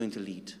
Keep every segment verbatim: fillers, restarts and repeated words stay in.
going to lead.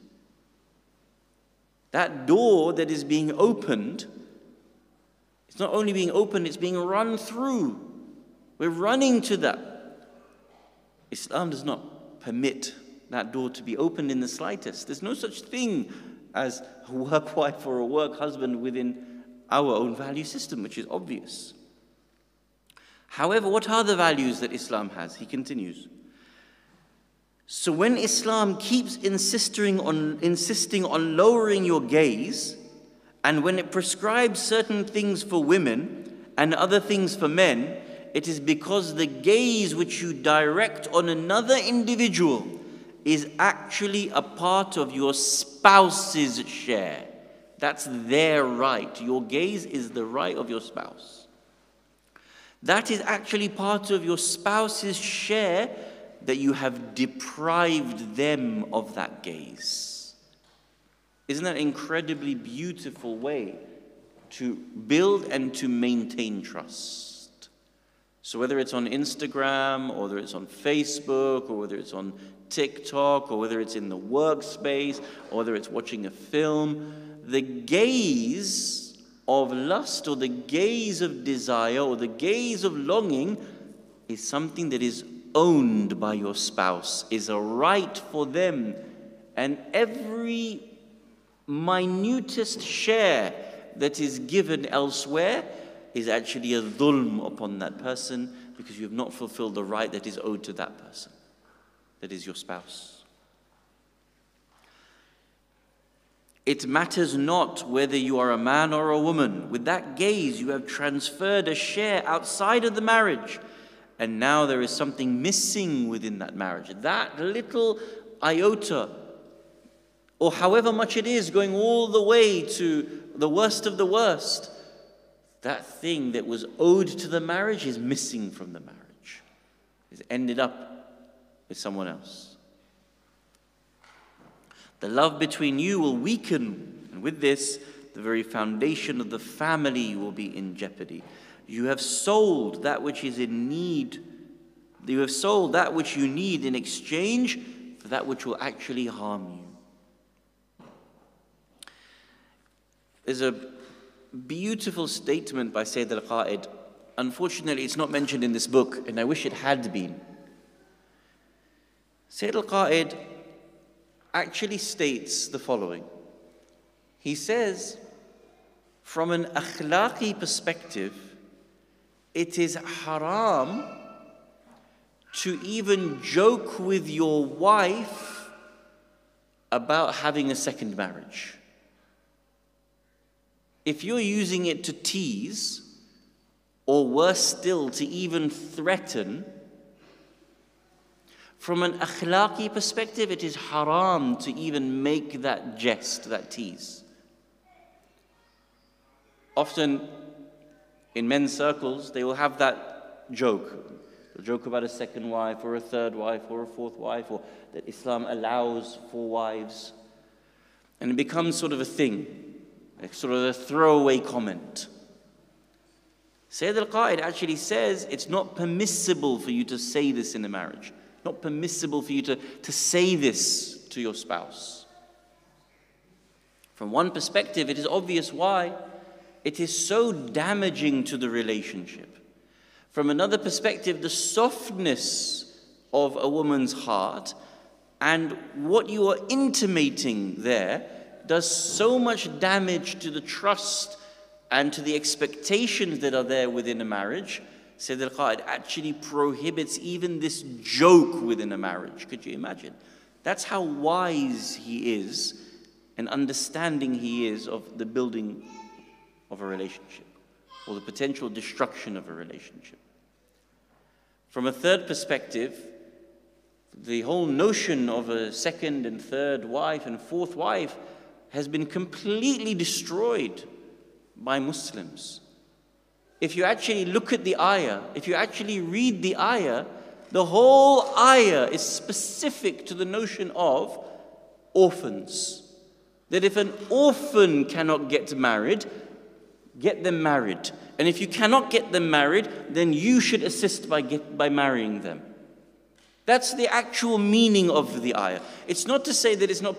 That door that is being opened, it's not only being opened, it's being run through. We're running to that. Islam does not permit that door to be opened in the slightest. There's no such thing as a work wife or a work husband within our own value system, which is obvious. However, what are the values that Islam has? He continues. So when Islam keeps insisting on, insisting on lowering your gaze, and when it prescribes certain things for women and other things for men, it is because the gaze which you direct on another individual is actually a part of your spouse's share. That's their right. Your gaze is the right of your spouse. That is actually part of your spouse's share, that you have deprived them of that gaze. Isn't that an incredibly beautiful way to build and to maintain trust? So whether it's on Instagram, or whether it's on Facebook, or whether it's on TikTok, or whether it's in the workspace, or whether it's watching a film, the gaze of lust, or the gaze of desire, or the gaze of longing is something that is owned by your spouse, is a right for them. And every minutest share that is given elsewhere is actually a dhulm upon that person, because you have not fulfilled the right that is owed to that person, that is your spouse. It matters not whether you are a man or a woman. With that gaze, you have transferred a share outside of the marriage, and now there is something missing within that marriage. That little iota, or however much it is, going all the way to the worst of the worst, that thing that was owed to the marriage is missing from the marriage. It's ended up with someone else. The love between you will weaken, and with this, the very foundation of the family will be in jeopardy. You have sold that which is in need. You have sold that which you need in exchange for that which will actually harm you. There's a beautiful statement by Sayyid al-Qa'id. Unfortunately, it's not mentioned in this book, and I wish it had been. Sayyid al-Qa'id actually states the following. He says, from an akhlaqi perspective, it is haram to even joke with your wife about having a second marriage. If you're using it to tease, or worse still, to even threaten, from an akhlaqi perspective, it is haram to even make that jest, that tease. Often, in men's circles, they will have that joke. A joke about a second wife, or a third wife, or a fourth wife, or that Islam allows four wives. And it becomes sort of a thing, like sort of a throwaway comment. Sayyid al-Qa'id actually says it's not permissible for you to say this in a marriage. Not permissible for you to, to say this to your spouse. From one perspective, it is obvious why. It is so damaging to the relationship. From another perspective, the softness of a woman's heart and what you are intimating there does so much damage to the trust and to the expectations that are there within a marriage. Sayyid al-Qa'id actually prohibits even this joke within a marriage. Could you imagine? That's how wise he is and understanding he is of the building of a relationship, or the potential destruction of a relationship. From a third perspective, the whole notion of a second and third wife and fourth wife has been completely destroyed by Muslims. If you actually look at the ayah, if you actually read the ayah, the whole ayah is specific to the notion of orphans. That if an orphan cannot get married, get them married. And if you cannot get them married, then you should assist by, get, by marrying them. That's the actual meaning of the ayah. It's not to say that it's not